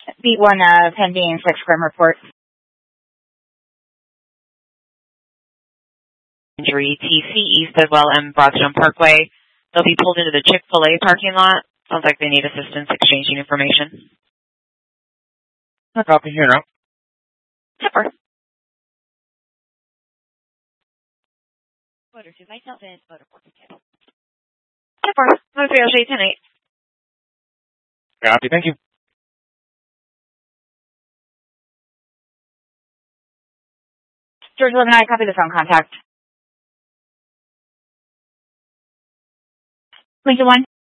Beat 1 pending 6 Grim report. Injury TC East Bidwell and Broadstone Parkway. They'll be pulled into the Chick-fil-A parking lot. Sounds like they need assistance exchanging information. No copy here now. Super. Motor 2 myself and motor 4 2. Super. Motor 308 10-8. Copy, thank you. George 11, I copy the phone contact. Lincoln 1.